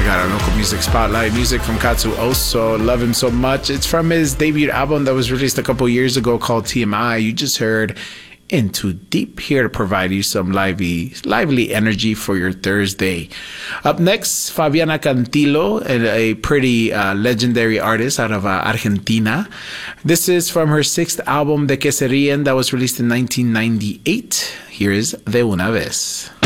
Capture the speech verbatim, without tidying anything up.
got a local music spotlight. Music from Katsu Oso. Love him so much. It's from his debut album that was released a couple years ago called T M I. You just heard Into Deep, here to provide you some lively, lively energy for your Thursday. Up next, Fabiana Cantilo, a pretty uh, legendary artist out of uh, Argentina. This is from her sixth album, De Que Se Ríen, that was released in nineteen ninety-eight. Here is De Una Vez.